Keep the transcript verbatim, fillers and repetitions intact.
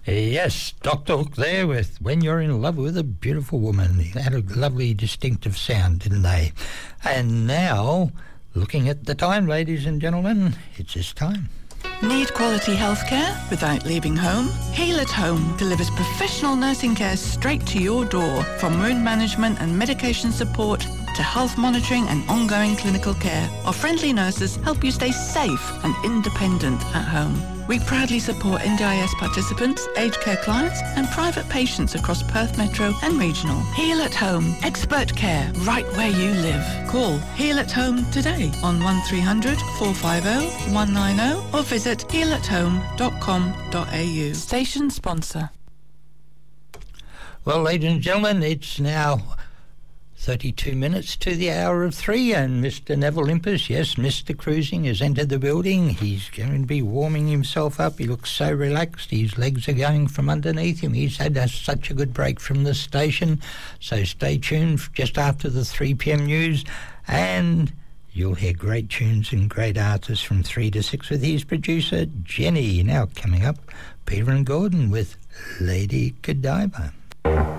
Yes, Doctor Hook there with When You're in Love with a Beautiful Woman. They had a lovely distinctive sound, didn't they? And now, looking at the time, ladies and gentlemen, it's this time. Need quality healthcare without leaving home? Heal at Home delivers professional nursing care straight to your door, from wound management and medication support to health monitoring and ongoing clinical care. Our friendly nurses help you stay safe and independent at home. We proudly support N D I S participants, aged care clients and private patients across Perth Metro and Regional. Heal at Home. Expert care right where you live. Call Heal at Home today on one three hundred, four five zero, one nine zero or visit heal at home dot com dot a u. Station sponsor. Well, ladies and gentlemen, it's now thirty-two minutes to the hour of three, and Mister Neville Limpers, yes, Mister Cruising, has entered the building. He's going to be warming himself up. He looks so relaxed. His legs are going from underneath him. He's had a, such a good break from the station. So stay tuned just after the three p.m. news, and you'll hear great tunes and great artists from three to six with his producer, Jenny. Now coming up, Peter and Gordon with Lady Godiva.